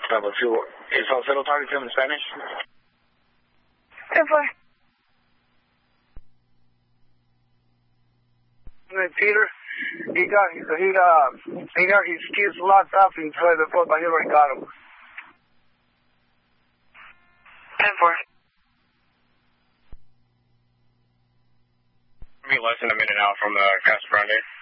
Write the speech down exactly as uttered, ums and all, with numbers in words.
Level two. Is Falsetto talking to him in Spanish? ¿Qué fue? Peter, he got he uh he got his keys locked up inside the boat, but he already got them. ten four. Be less than a minute out from the Casa Grande.